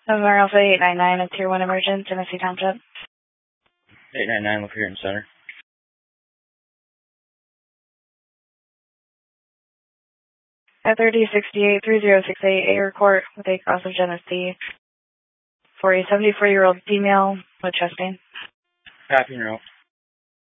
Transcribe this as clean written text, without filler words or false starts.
November Alpha 899, a Tier 1 emergent, Genesee Township. 899, look here in center. At 3068-3068, A Court with A Cross of Genesee for a 74-year-old female with chest pain. Copy, you're out.